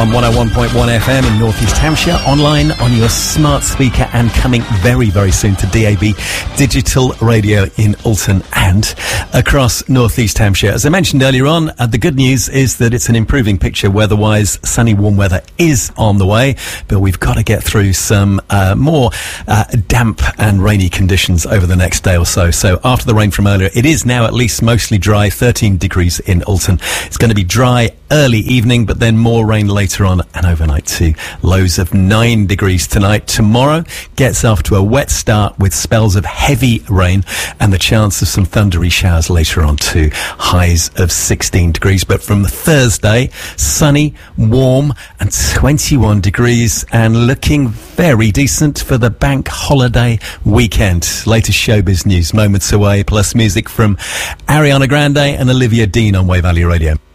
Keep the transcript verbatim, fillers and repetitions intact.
On one oh one point one F M in North East Hampshire, online on your smart speaker, and coming very, very soon to D A B Digital Radio in Alton and across North East Hampshire. As I mentioned earlier on, uh, the good news is that it's an improving picture weather-wise. Sunny, warm weather is on the way, but we've got to get through some uh, more uh, damp and rainy conditions over the next day or so. So after the rain from earlier, it is now at least mostly dry, thirteen degrees in Alton. It's going to be dry early evening, but then more rain later on and overnight too. Lows of nine degrees tonight. Tomorrow gets off to a wet start with spells of heavy rain and the chance of some thundery showers later on too. Highs of sixteen degrees. But from Thursday, sunny, warm and twenty-one degrees and looking very decent for the bank holiday weekend. Latest showbiz news moments away, plus music from Ariana Grande and Olivia Dean on Way Valley Radio.